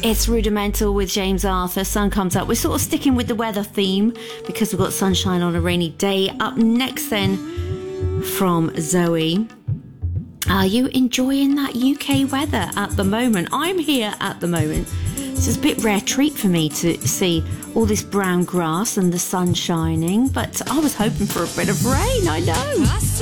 It's Rudimental with James Arthur. Sun comes up. We're sort of sticking with the weather theme because we've got sunshine on a rainy day. Up next then from Zoe. Are you enjoying that UK weather at the moment? I'm here at the moment. It's a bit rare treat for me to see all this brown grass and the sun shining, but I was hoping for a bit of rain, I know.